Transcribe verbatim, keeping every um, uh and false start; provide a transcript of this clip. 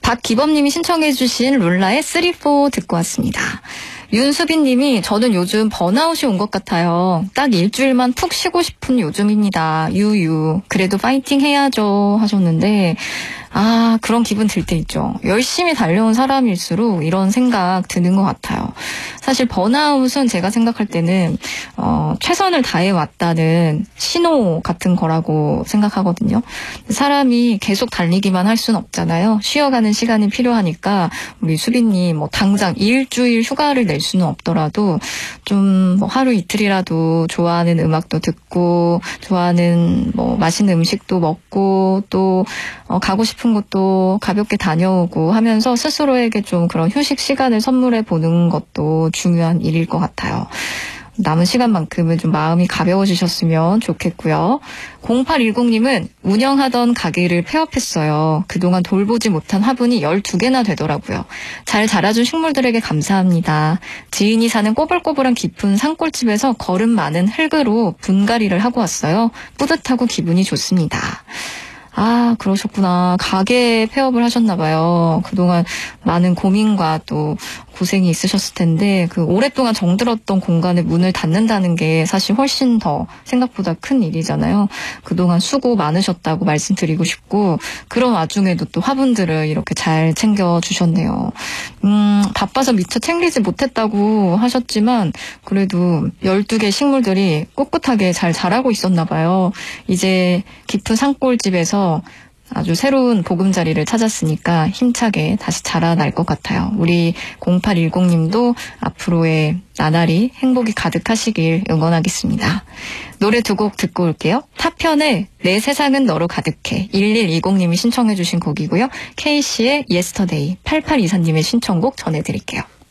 박기범님이 신청해주신 룰라의 쓰리 포 듣고 왔습니다. 윤수빈님이 저는 요즘 번아웃이 온 것 같아요. 딱 일주일만 푹 쉬고 싶은 요즘입니다. 유유. 그래도 파이팅 해야죠 하셨는데 아 그런 기분 들 때 있죠. 열심히 달려온 사람일수록 이런 생각 드는 것 같아요. 사실 번아웃은 제가 생각할 때는 어, 최선을 다해왔다는 신호 같은 거라고 생각하거든요. 사람이 계속 달리기만 할 수는 없잖아요. 쉬어가는 시간이 필요하니까 우리 수빈님 뭐 당장 일주일 휴가를 낼 수는 없더라도 좀 뭐 하루 이틀이라도 좋아하는 음악도 듣고 좋아하는 뭐 맛있는 음식도 먹고 또 어, 가고 싶은 곳도 가볍게 다녀오고 하면서 스스로에게 좀 그런 휴식 시간을 선물해 보는 것도 중요한 일일 것 같아요. 남은 시간만큼은 좀 마음이 가벼워지셨으면 좋겠고요. 공팔일공님은 운영하던 가게를 폐업했어요. 그동안 돌보지 못한 화분이 열두 개나 되더라고요. 잘 자라준 식물들에게 감사합니다. 지인이 사는 꼬불꼬불한 깊은 산골집에서 거름 많은 흙으로 분갈이를 하고 왔어요. 뿌듯하고 기분이 좋습니다. 아, 그러셨구나. 가게 폐업을 하셨나 봐요. 그동안 많은 고민과 또 고생이 있으셨을 텐데 그 오랫동안 정들었던 공간에 문을 닫는다는 게 사실 훨씬 더 생각보다 큰 일이잖아요. 그동안 수고 많으셨다고 말씀드리고 싶고 그런 와중에도 또 화분들을 이렇게 잘 챙겨주셨네요. 음, 바빠서 미처 챙기지 못했다고 하셨지만 그래도 열두 개 식물들이 꿋꿋하게 잘 자라고 있었나 봐요. 이제 깊은 산골집에서 아주 새로운 보금자리를 찾았으니까 힘차게 다시 자라날 것 같아요. 우리 공팔일공님도 앞으로의 나날이 행복이 가득하시길 응원하겠습니다. 노래 두 곡 듣고 올게요. 타편의 내 세상은 너로 가득해 일일이공님이 신청해 주신 곡이고요. 케이씨의 예스터데이 팔팔이사님의 신청곡 전해드릴게요.